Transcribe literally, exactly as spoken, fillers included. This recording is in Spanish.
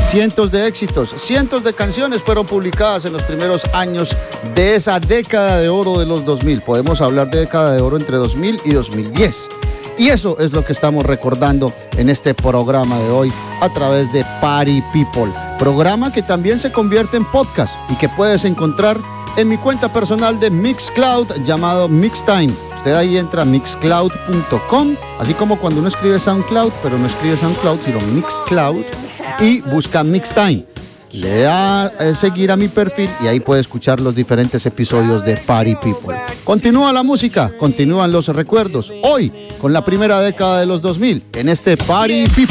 Cientos de éxitos, cientos de canciones fueron publicadas en los primeros años de esa década de oro de los dos mil. Podemos hablar de década de oro entre dos mil y dos mil diez. Y eso es lo que estamos recordando en este programa de hoy a través de Party People. Programa que también se convierte en podcast y que puedes encontrar en mi cuenta personal de Mixcloud llamado Mixtime. Usted ahí entra a mixcloud punto com, así como cuando uno escribe SoundCloud, pero no escribe SoundCloud, sino Mixcloud, y busca Mixtime. Le da a seguir a mi perfil y ahí puede escuchar los diferentes episodios de Party People. Continúa la música, continúan los recuerdos. Hoy, con la primera década de los dos mil, en este Party People.